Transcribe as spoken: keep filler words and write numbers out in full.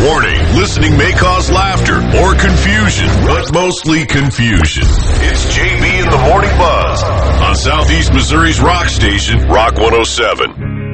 Warning, listening may cause laughter or confusion, but mostly confusion. It's J B in the Morning Buzz on Southeast Missouri's rock station, Rock one oh seven.